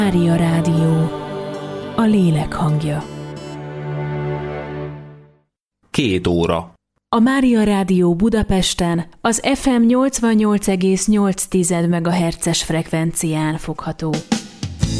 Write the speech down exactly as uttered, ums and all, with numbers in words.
Mária Rádió, a lélek hangja. Két óra. A Mária Rádió Budapesten az ef em nyolcvannyolc egész nyolc megahertzes frekvencián fogható.